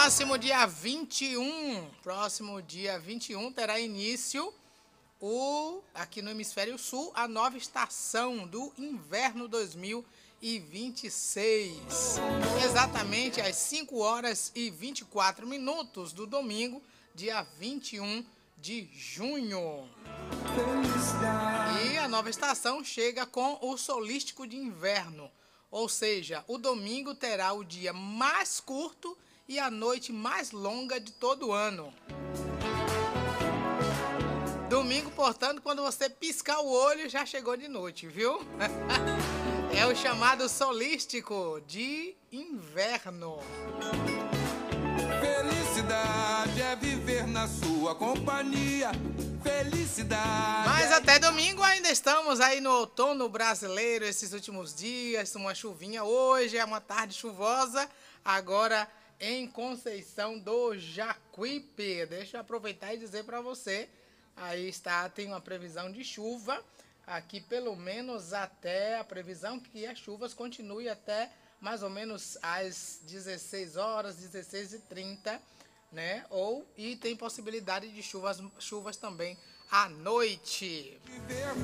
Próximo dia 21 terá início aqui no Hemisfério Sul, a nova estação do inverno 2026. Exatamente às 5 horas e 24 minutos do domingo, dia 21 de junho. E a nova estação chega com o solstício de inverno, ou seja, o domingo terá o dia mais curto e a noite mais longa de todo o ano. Domingo, portanto, quando você piscar o olho, já chegou de noite, viu? É o chamado solstício de inverno. Felicidade é viver na sua companhia. Felicidade. Mas até domingo ainda estamos aí no outono brasileiro, esses últimos dias, uma chuvinha hoje, é uma tarde chuvosa, agora em Conceição do Jacuípe. Deixa eu aproveitar e dizer para você, aí está, tem uma previsão de chuva, aqui pelo menos até a previsão que as chuvas continuem até mais ou menos às 16 horas, 16h30, né? E tem possibilidade de chuvas também à noite.